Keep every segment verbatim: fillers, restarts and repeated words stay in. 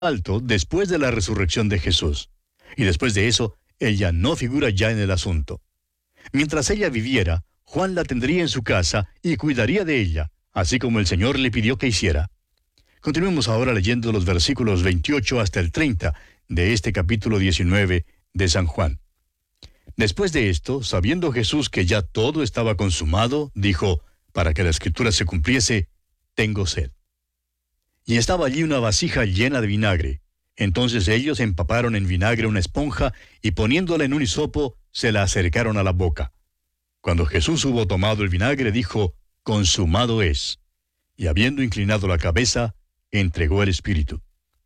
alto después de la resurrección de Jesús. Y después de eso, ella no figura ya en el asunto. Mientras ella viviera, Juan la tendría en su casa y cuidaría de ella, así como el Señor le pidió que hiciera. Continuemos ahora leyendo los versículos veintiocho hasta el treinta de este capítulo diecinueve de San Juan. Después de esto, sabiendo Jesús que ya todo estaba consumado, dijo, para que la Escritura se cumpliese, tengo sed. Y estaba allí una vasija llena de vinagre. Entonces ellos empaparon en vinagre una esponja y poniéndola en un hisopo, se la acercaron a la boca. Cuando Jesús hubo tomado el vinagre, dijo, consumado es. Y habiendo inclinado la cabeza, entregó el Espíritu.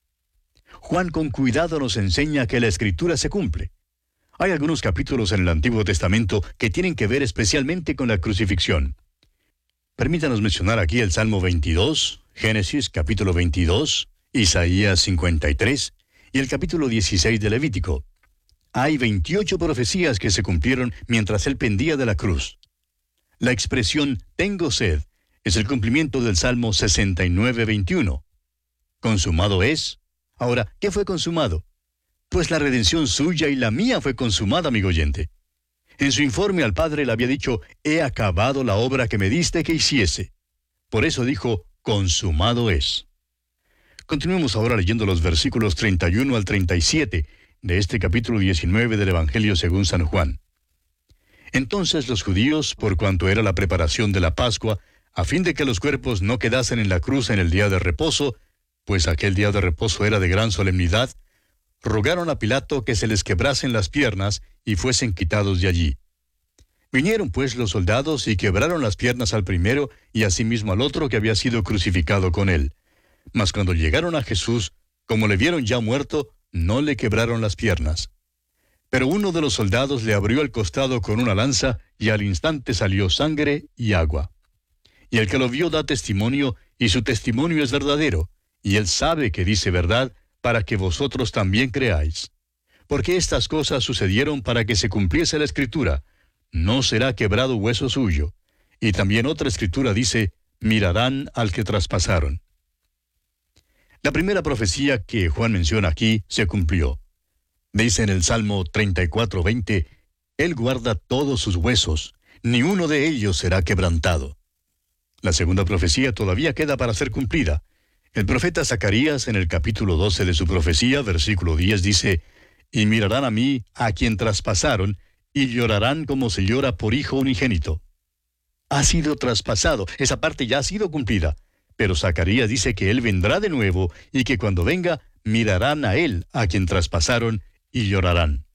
Juan con cuidado nos enseña que la Escritura se cumple. Hay algunos capítulos en el Antiguo Testamento que tienen que ver especialmente con la crucifixión. Permítanos mencionar aquí el Salmo veintidós, Génesis capítulo veintidós, Isaías cincuenta y tres y el capítulo dieciséis de Levítico. Hay veintiocho profecías que se cumplieron mientras él pendía de la cruz. La expresión tengo sed es el cumplimiento del Salmo sesenta y nueve, veintiuno. Consumado es. Ahora, ¿qué fue consumado? Pues la redención suya y la mía fue consumada, amigo oyente. En su informe al Padre le había dicho, he acabado la obra que me diste que hiciese. Por eso dijo, consumado es. Continuemos ahora leyendo los versículos treinta y uno al treinta y siete de este capítulo diecinueve del Evangelio según San Juan. Entonces los judíos, por cuanto era la preparación de la Pascua, a fin de que los cuerpos no quedasen en la cruz en el día de reposo, pues aquel día de reposo era de gran solemnidad, rogaron a Pilato que se les quebrasen las piernas y fuesen quitados de allí. Vinieron pues los soldados y quebraron las piernas al primero y asimismo al otro que había sido crucificado con él. Mas cuando llegaron a Jesús, como le vieron ya muerto, no le quebraron las piernas. Pero uno de los soldados le abrió el costado con una lanza y al instante salió sangre y agua. Y el que lo vio da testimonio, y su testimonio es verdadero, y él sabe que dice verdad, para que vosotros también creáis. Porque estas cosas sucedieron para que se cumpliese la Escritura, no será quebrado hueso suyo. Y también otra Escritura dice, mirarán al que traspasaron. La primera profecía que Juan menciona aquí se cumplió. Dice en el Salmo treinta y cuatro, veinte, Él guarda todos sus huesos, ni uno de ellos será quebrantado. La segunda profecía todavía queda para ser cumplida. El profeta Zacarías, en el capítulo doce de su profecía, versículo diez, dice, y mirarán a mí, a quien traspasaron, y llorarán como se llora por hijo unigénito. Ha sido traspasado, esa parte ya ha sido cumplida. Pero Zacarías dice que él vendrá de nuevo, y que cuando venga, mirarán a él, a quien traspasaron, y llorarán.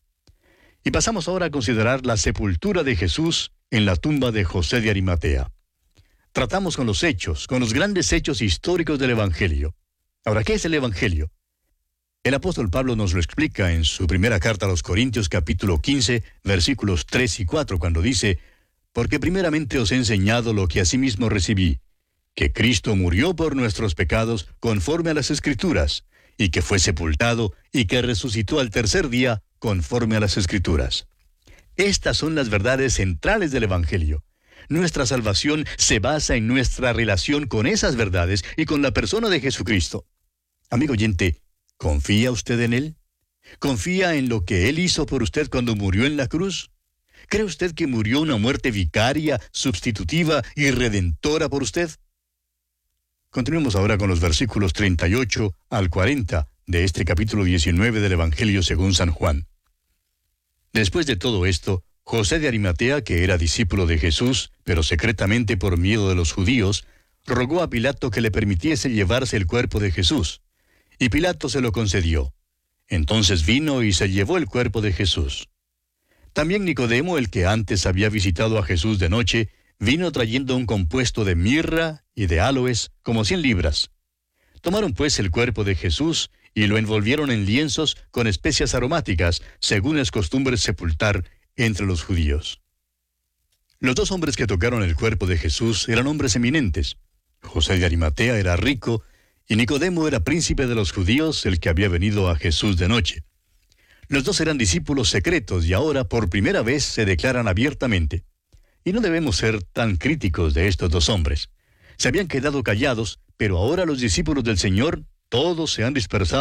Y pasamos ahora a considerar la sepultura de Jesús en la tumba de José de Arimatea. Tratamos con los hechos, con los grandes hechos históricos del Evangelio. Ahora, ¿qué es el Evangelio? El apóstol Pablo nos lo explica en su primera carta a los Corintios, capítulo quince, versículos tres y cuatro, cuando dice, porque primeramente os he enseñado lo que asimismo recibí, que Cristo murió por nuestros pecados conforme a las Escrituras, y que fue sepultado, y que resucitó al tercer día conforme a las Escrituras. Estas son las verdades centrales del Evangelio. Nuestra salvación se basa en nuestra relación con esas verdades y con la persona de Jesucristo. Amigo oyente, ¿confía usted en Él? ¿Confía en lo que Él hizo por usted cuando murió en la cruz? ¿Cree usted que murió una muerte vicaria, sustitutiva y redentora por usted? Continuemos ahora con los versículos treinta y ocho al cuarenta de este capítulo diecinueve del Evangelio según San Juan. Después de todo esto, José de Arimatea, que era discípulo de Jesús, pero secretamente por miedo de los judíos, rogó a Pilato que le permitiese llevarse el cuerpo de Jesús. Y Pilato se lo concedió. Entonces vino y se llevó el cuerpo de Jesús. También Nicodemo, el que antes había visitado a Jesús de noche, vino trayendo un compuesto de mirra y de áloes, como cien libras. Tomaron pues el cuerpo de Jesús y lo envolvieron en lienzos con especias aromáticas, según es costumbre sepultar entre los judíos. Los dos hombres que tocaron el cuerpo de Jesús eran hombres eminentes. José de Arimatea era rico, y Nicodemo era príncipe de los judíos, el que había venido a Jesús de noche. Los dos eran discípulos secretos, y ahora por primera vez se declaran abiertamente. Y no debemos ser tan críticos de estos dos hombres. Se habían quedado callados, pero ahora los discípulos del Señor Todos se han dispersado